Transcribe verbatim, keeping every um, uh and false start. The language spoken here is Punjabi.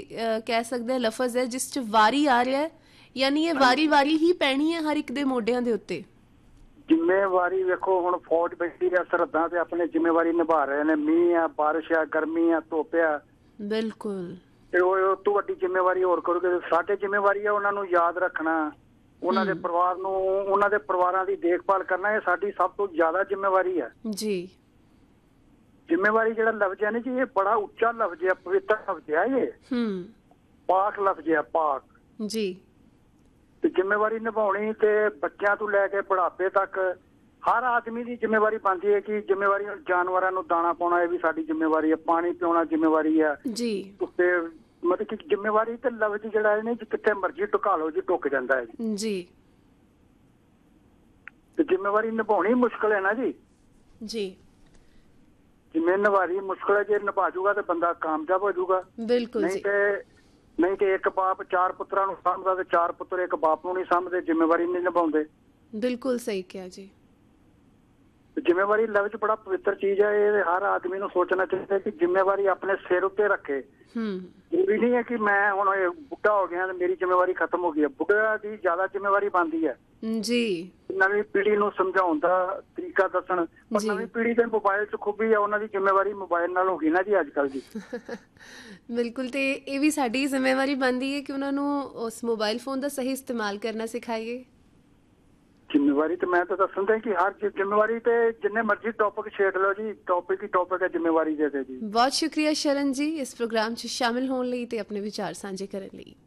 ਅਹ, ਕਹਿ ਸਕਦੇ ਹਾਂ ਲਫ਼ਜ਼ ਹੈ ਜਿਸ 'ਚ ਵਾਰੀ ਆ ਰਿਹਾ ਹੈ, ਯਾਨੀ ਇਹ ਵਾਰੀ ਵਾਰੀ ਹੀ ਪੈਣੀ ਹੈ ਹਰ ਇੱਕ ਦੇ ਮੋਢਿਆਂ ਦੇ ਉੱਤੇ। ਜ਼ਿੰਮੇਵਾਰੀ ਵੇਖੋ, ਹੁਣ ਫੌਜ ਬੈਠੀ ਆ ਸਰਹੱਦਾਂ ਤੇ ਆਪਣੇ ਜ਼ਿੰਮੇਵਾਰੀ ਨਿਭਾ ਰਹੇ ਨੇ। ਮੀਂਹ ਆ, ਬਾਰਿਸ਼ ਆ, ਗਰਮੀ ਆ, ਧੁੱਪ ਆ, ਬਿਲਕੁਲ। ਤੇ ਉਹ ਉਹ ਤੋਂ ਵੱਡੀ ਜ਼ਿੰਮੇਵਾਰੀ ਹੋਰ ਕਰੋਗੇ। ਸਾਡੇ ਜ਼ਿੰਮੇਵਾਰੀ ਆ ਉਹਨਾਂ ਨੂੰ ਯਾਦ ਰੱਖਣਾ, ਉਹਨਾਂ ਦੇ ਪਰਿਵਾਰ ਨੂੰ, ਉਹਨਾਂ ਦੇ ਪਰਿਵਾਰਾਂ ਦੀ ਦੇਖਭਾਲ ਕਰਨਾ। ਇਹ ਸਾਡੀ ਸਭ ਤੋਂ ਜ਼ਿਆਦਾ ਜ਼ਿੰਮੇਵਾਰੀ ਹੈ ਜੀ। ਜ਼ਿੰਮੇਵਾਰੀ ਜਿਹੜਾ ਲਫ਼ਜ਼ ਹੈ ਨਾ ਜੀ, ਇਹ ਬੜਾ ਉੱਚਾ ਲਫ਼ਜ਼ ਹੈ, ਪਵਿੱਤਰ ਲਫ਼ਜ਼ ਹੈ, ਇਹ ਹੂੰ ਪਾਕ ਲਫ਼ਜ਼ ਹੈ, ਪਾਕ। ਜੀ। ਤੇ ਜ਼ਿੰਮੇਵਾਰੀ ਨਿਭਾਉਣੀ ਤੇ ਬੱਚਿਆਂ ਤੋਂ ਲੈ ਕੇ ਬੁਢਾਪੇ ਤੱਕ ਹਰ ਆਦਮੀ ਦੀ ਜ਼ਿੰਮੇਵਾਰੀ ਬਣਦੀ ਹੈ ਕਿ ਜ਼ਿੰਮੇਵਾਰੀ ਜਾਨਵਰਾਂ ਨੂੰ ਦਾਣਾ ਪਾਉਣਾ, ਇਹ ਵੀ ਸਾਡੀ ਜ਼ਿੰਮੇਵਾਰੀ ਹੈ। ਪਾਣੀ ਪਿਉਣਾ ਜ਼ਿੰਮੇਵਾਰੀ ਹੈ ਜੀ। ਉੱਤੇ ਮਤਲਬ ਕਿ ਜ਼ਿੰਮੇਵਾਰੀ ਤੇ ਲਫ਼ਜ਼ ਜਿਹੜਾ ਹੈ ਨਾ ਜੀ, ਕਿੱਥੇ ਮਰਜ਼ੀ ਢੁਕਾ ਲਓ ਜੀ, ਢੁੱਕ ਜਾਂਦਾ ਹੈ ਜੀ। ਜੀ। ਤੇ ਜ਼ਿੰਮੇਵਾਰੀ ਨਿਭਾਉਣੀ ਮੁਸ਼ਕਲ ਹੈ ਨਾ ਜੀ। ਜੀ ਜ਼ਿੰਮੇਵਾਰੀ ਮੁਸ਼ਕਲ ਹੈ, ਜੇ ਨਿਭਾ ਜੂਗਾ ਤੇ ਬੰਦਾ ਕਾਮਯਾਬ ਹੋ ਜਾਊਗਾ। ਬਿਲਕੁਲ ਨਹੀਂ ਜੀ। ਤੇ ਨਹੀਂ ਤੇ ਇੱਕ ਬਾਪ ਚਾਰ ਪੁੱਤਰਾਂ ਨੂੰ ਸਾਂਭਦਾ ਤੇ ਚਾਰ ਪੁੱਤਰ ਇੱਕ ਬਾਪ ਨੂੰ ਨਹੀਂ ਸਾਂਭਦੇ, ਜ਼ਿੰਮੇਵਾਰੀ ਨਹੀਂ ਨਿਭਾਉਂਦੇ। ਬਿਲਕੁਲ ਸਹੀ ਕਿਹਾ ਜੀ। ਜ਼ਿੰਮੇਵਾਰੀ ਲਫ਼ਜ਼ ਬੜਾ ਪਵਿੱਤਰ ਚੀਜ਼ ਹੈ, ਇਹ ਹਰ ਆਦਮੀ ਨੂੰ ਸੋਚਣਾ ਚਾਹੀਦਾ ਕਿ ਜ਼ਿੰਮੇਵਾਰੀ ਆਪਣੇ ਸਿਰ ਉੱਤੇ ਰੱਖੇ। ਹੂੰ। ਜ਼ਰੂਰੀ ਨਹੀਂ ਹੈ ਕਿ ਮੈਂ ਹੁਣ ਇਹ ਬੁੱਢਾ ਹੋ ਗਿਆ ਤੇ ਮੇਰੀ ਜ਼ਿੰਮੇਵਾਰੀ ਖਤਮ ਹੋ ਗਈ ਹੈ। ਬੁੱਢਾ ਦੀ ਜ਼ਿਆਦਾ ਜ਼ਿੰਮੇਵਾਰੀ ਬਣਦੀ ਹੈ ਜੀ। ਨਵੀਂ ਪੀੜ੍ਹੀ ਨੂੰ ਸਮਝਾਉਣ ਦਾ ਤਰੀਕਾ ਦੱਸਣ। ਪਰ ਜੀ। ਨਵੀਂ ਪੀੜ੍ਹੀ ਦੇ ਮੋਬਾਈਲ 'ਚ ਖੂਬੀ ਆ, ਉਹਨਾਂ ਦੀ ਜ਼ਿੰਮੇਵਾਰੀ ਮੋਬਾਈਲ ਨਾਲ ਹੋ ਗਈ ਨਾ ਜੀ ਅੱਜ ਕੱਲ੍ਹ ਦੀ। ਬਿਲਕੁਲ। ਤੇ ਇਹ ਵੀ ਸਾਡੀ ਜ਼ਿੰਮੇਵਾਰੀ ਬਣਦੀ ਹੈ ਕਿ ਉਹਨਾਂ ਨੂੰ ਉਸ ਮੋਬਾਈਲ ਫੋਨ ਦਾ ਸਹੀ ਇਸਤੇਮਾਲ ਕਰਨਾ ਸਿਖਾਈਏ। ਜ਼ਿੰਮੇਵਾਰੀ ਤੇ ਮੈਂ ਤਾਂ ਦੱਸਦਾ ਕਿ ਹਰ ਜ਼ਿੰਮੇਵਾਰੀ ਤੇ ਜਿੰਨੇ ਮਰਜ਼ੀ ਟੌਪਿਕ ਛੇੜ ਲਓ ਜੀ, ਟੌਪਿਕ ਹੀ ਟੌਪਿਕ ਹੈ ਜ਼ਿੰਮੇਵਾਰੀ ਦੇ ਤੇ ਜੀ। ਬਹੁਤ ਸ਼ੁਕਰੀਆ ਸ਼ਰਨ ਜੀ ਇਸ ਪ੍ਰੋਗਰਾਮ 'ਚ ਸ਼ਾਮਿਲ ਹੋਣ ਲਈ ਤੇ ਆਪਣੇ ਵਿਚਾਰ ਸਾਂਝੇ ਕਰਨ ਲਈ।